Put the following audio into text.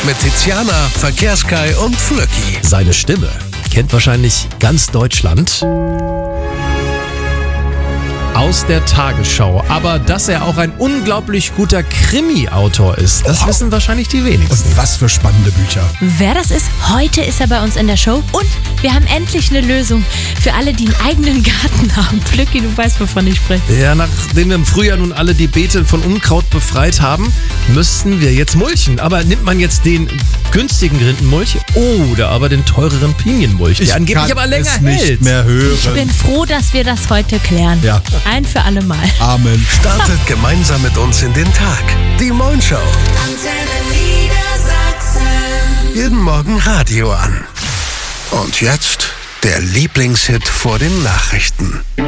mit Tiziana, Verkehrskai und Flöcki. Seine Stimme kennt wahrscheinlich ganz Deutschland aus der Tagesschau. Aber dass er auch ein unglaublich guter Krimi-Autor ist, das wissen wahrscheinlich die wenigsten. Und was für spannende Bücher. Wer das ist, heute ist er bei uns in der Show und wir haben endlich eine Lösung für alle, die einen eigenen Garten haben. Flöcki, du weißt, wovon ich spreche. Ja, nachdem wir im Frühjahr nun alle die Beete von Unkraut befreit haben, müssten wir jetzt mulchen. Aber nimmt man jetzt den günstigen Rindenmulch oder aber den teureren Pinienmulch, der angeblich aber länger es nicht hält? mehr hören. Ich bin froh, dass wir das heute klären. Ja. Ein für alle Mal. Amen. Startet gemeinsam mit uns in den Tag. Die Moin Show. Antenne Niedersachsen. Jeden Morgen Radio an. Und jetzt der Lieblingshit vor den Nachrichten.